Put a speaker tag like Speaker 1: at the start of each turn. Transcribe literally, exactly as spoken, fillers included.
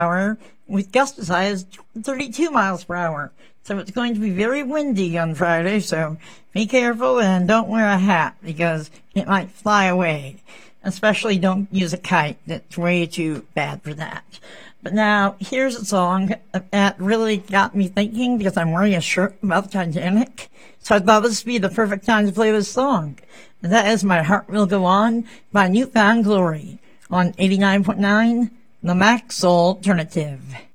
Speaker 1: hour with gusts as high as thirty-two miles per hour. So it's going to be very windy on Friday, so be careful and don't wear a hat because it might fly away. Especially don't use a kite. That's way too bad for that. But now, here's a song that really got me thinking because I'm wearing a shirt about the Titanic. So I thought this would be the perfect time to play this song. And that is My Heart Will Go On by New Found Glory on eighty-nine point nine, the Max Soul Alternative.